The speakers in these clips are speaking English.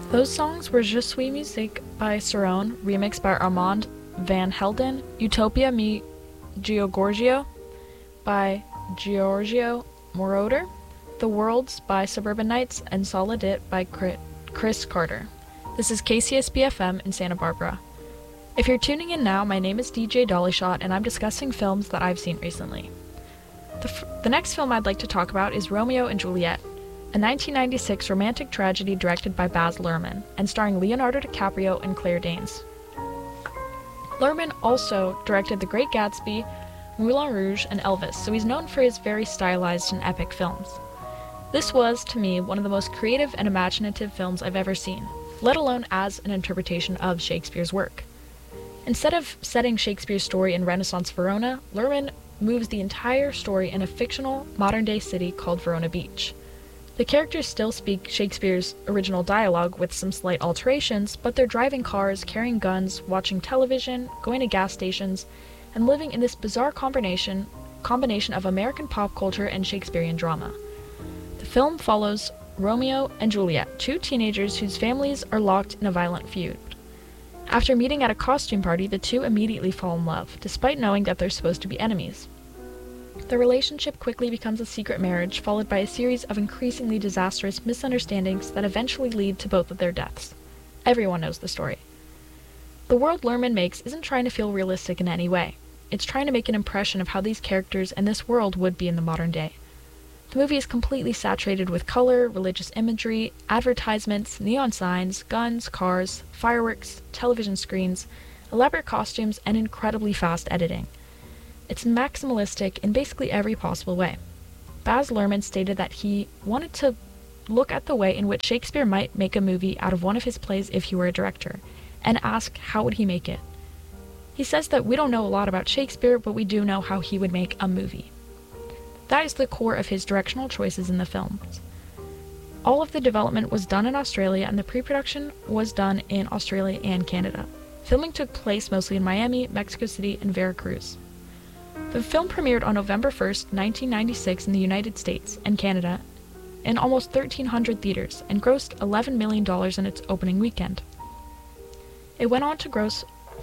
Those songs were Je suis musique by Cerrone, remixed by Armand Van Helden, Utopia mi Giorgio by Giorgio Moroder, The Worlds by Suburban Nights, and Solid It by Chris Carter. This is KCSB-FM in Santa Barbara. If you're tuning in now, my name is DJ Dollyshot, and I'm discussing films that I've seen recently. The next film I'd like to talk about is Romeo and Juliet, a 1996 romantic tragedy directed by Baz Luhrmann and starring Leonardo DiCaprio and Claire Danes. Luhrmann also directed The Great Gatsby, Moulin Rouge, and Elvis, so he's known for his very stylized and epic films. This was, to me, one of the most creative and imaginative films I've ever seen, let alone as an interpretation of Shakespeare's work. Instead of setting Shakespeare's story in Renaissance Verona, Luhrmann moves the entire story in a fictional, modern-day city called Verona Beach. The characters still speak Shakespeare's original dialogue with some slight alterations, but they're driving cars, carrying guns, watching television, going to gas stations, and living in this bizarre combination of American pop culture and Shakespearean drama. The film follows Romeo and Juliet, two teenagers whose families are locked in a violent feud. After meeting at a costume party, the two immediately fall in love, despite knowing that they're supposed to be enemies. The relationship quickly becomes a secret marriage, followed by a series of increasingly disastrous misunderstandings that eventually lead to both of their deaths. Everyone knows the story. The world Luhrmann makes isn't trying to feel realistic in any way. It's trying to make an impression of how these characters and this world would be in the modern day. The movie is completely saturated with color, religious imagery, advertisements, neon signs, guns, cars, fireworks, television screens, elaborate costumes, and incredibly fast editing. It's maximalistic in basically every possible way. Baz Luhrmann stated that he wanted to look at the way in which Shakespeare might make a movie out of one of his plays if he were a director, and ask how would he make it. He says that we don't know a lot about Shakespeare, but we do know how he would make a movie. That is the core of his directional choices in the films. All of the development was done in Australia, and the pre-production was done in Australia and Canada. Filming took place mostly in Miami, Mexico City, and Veracruz. The film premiered on November 1st, 1996 in the United States and Canada in almost 1,300 theaters and grossed $11 million in its opening weekend. It went on to gross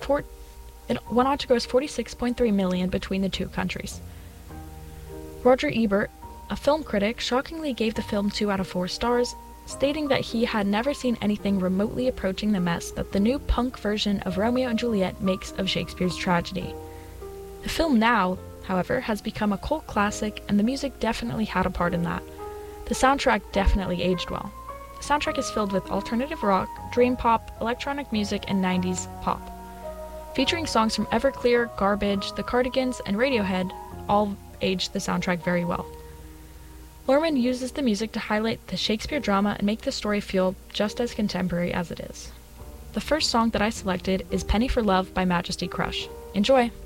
$46.3 million between the two countries. Roger Ebert, a film critic, shockingly gave the film 2 out of 4 stars, stating that he had never seen anything remotely approaching the mess that the new punk version of Romeo and Juliet makes of Shakespeare's tragedy. The film now, however, has become a cult classic, and the music definitely had a part in that. The soundtrack definitely aged well. The soundtrack is filled with alternative rock, dream pop, electronic music, and 90s pop. Featuring songs from Everclear, Garbage, The Cardigans, and Radiohead, all aged the soundtrack very well. Luhrmann uses the music to highlight the Shakespeare drama and make the story feel just as contemporary as it is. The first song that I selected is Penny for Love by Majesty Crush. Enjoy!